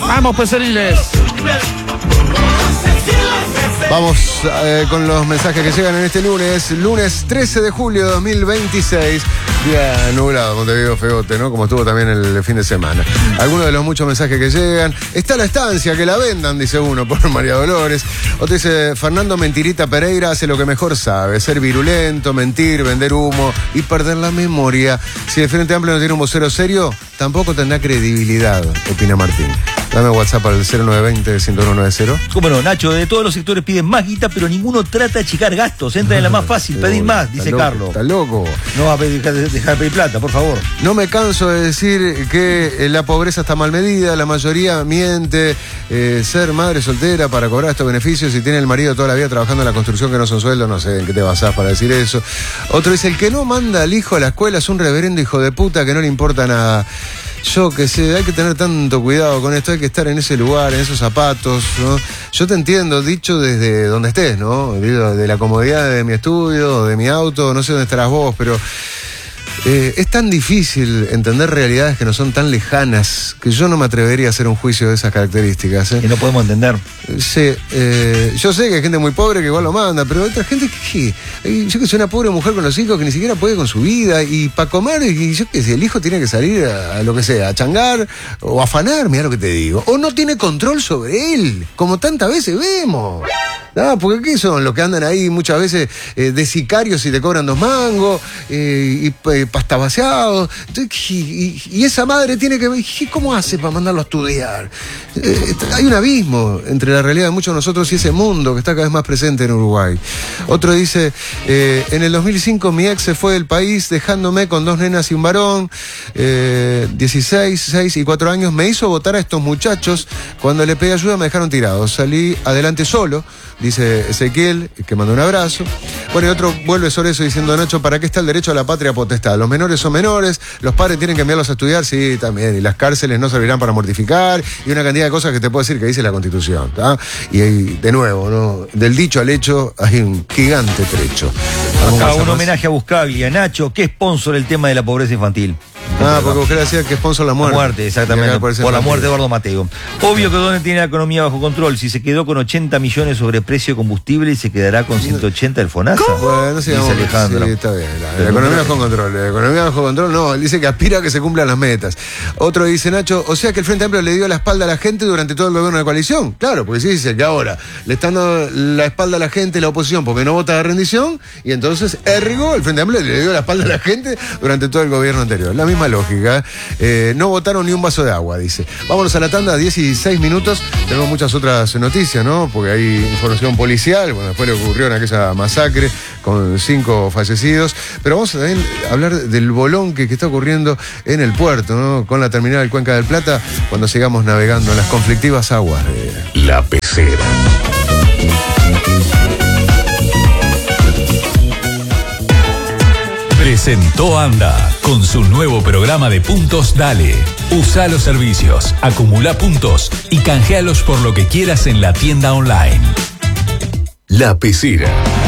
Vamos, peceriles. Vamos con los mensajes que llegan en este lunes 13 de julio de 2026. Día nublado, Montevideo feote, ¿no? Como estuvo también el fin de semana. Algunos de los muchos mensajes que llegan. Está la estancia, que la vendan, dice uno, por María Dolores. Otro dice, Fernando Mentirita Pereira hace lo que mejor sabe, ser virulento, mentir, vender humo y perder la memoria. Si el Frente Amplio no tiene un vocero serio, tampoco tendrá credibilidad, opina Martín. Dame WhatsApp al 0920-10190. ¿Cómo no, Nacho? De todos los sectores piden más guita, pero ninguno trata de achicar gastos. Entra en la más fácil, pedir más, dice Carlos. Está loco. No va a dejar de pedir plata, por favor. No me canso de decir que la pobreza está mal medida, la mayoría miente. Ser madre soltera para cobrar estos beneficios y tiene el marido toda la vida trabajando en la construcción que no son sueldos, no sé en qué te basás para decir eso. Otro dice, el que no manda al hijo a la escuela es un reverendo hijo de puta que no le importa nada. Yo qué sé, hay que tener tanto cuidado con esto, hay que estar en ese lugar, en esos zapatos, ¿no? Yo te entiendo, dicho desde donde estés, ¿no? De la comodidad de mi estudio, de mi auto, no sé dónde estarás vos, pero es tan difícil entender realidades que no son tan lejanas que yo no me atrevería a hacer un juicio de esas características. Que no podemos entender. Sí, yo sé que hay gente muy pobre que igual lo manda, pero hay otra gente que yo que soy una pobre mujer con los hijos que ni siquiera puede con su vida y para comer, y yo que sé, el hijo tiene que salir a lo que sea, a changar o a afanar, mira lo que te digo, o no tiene control sobre él, como tantas veces vemos. No, porque ¿qué son? Los que andan ahí muchas veces de sicarios y te cobran 2 mangos y pasta vaciados. Y esa madre tiene que ver, ¿cómo hace para mandarlo a estudiar? Hay un abismo entre la realidad de muchos de nosotros y ese mundo que está cada vez más presente en Uruguay. Otro dice, en el 2005 mi ex se fue del país dejándome con 2 nenas y un varón, 16, 6 y 4 años. Me hizo votar a estos muchachos. Cuando le pedí ayuda me dejaron tirado. Salí adelante solo, dice Ezequiel, que mandó un abrazo. Bueno, y otro vuelve sobre eso diciendo, Nacho, ¿para qué está el derecho a la patria potestad? Los menores son menores, los padres tienen que enviarlos a estudiar, sí, también, y las cárceles no servirán para mortificar, y una cantidad de cosas que te puedo decir que dice la Constitución, ¿tá? Y de nuevo, ¿no? Del dicho al hecho hay un gigante trecho. Acá un homenaje a Buscaglia. Nacho, ¿qué sponsor el tema de la pobreza infantil? Porque usted decía que sponsor la muerte. La muerte, exactamente, por la muerte de Eduardo Mateo. Obvio que Donald tiene la economía bajo control. Si se quedó con 80 millones sobre precio de combustible y se quedará con 180 el FONASA. Bueno, sí, dice Alejandro. Sí, está bien. La economía bajo control. La economía bajo control, no. Él dice que aspira a que se cumplan las metas. Otro dice, Nacho, o sea que el Frente Amplio le dio la espalda a la gente durante todo el gobierno de coalición. Claro, porque sí dice que ahora le están dando la espalda a la gente, la oposición, porque no vota de rendición, y entonces ergo, el Frente Amplio le dio la espalda a la gente durante todo el gobierno anterior. La misma lógica. No votaron ni un vaso de agua, dice. Vámonos a la tanda, 16 minutos. Tenemos muchas otras noticias, ¿no? Porque hay información policial, bueno, después le ocurrió en aquella masacre con 5 fallecidos. Pero vamos a también hablar del bolón que está ocurriendo en el puerto, ¿no? Con la terminal del Cuenca del Plata, cuando sigamos navegando en las conflictivas aguas de La Pecera. Presentó Anda con su nuevo programa de puntos Dale. Usa los servicios, acumula puntos y canjealos por lo que quieras en la tienda online. La Pecera.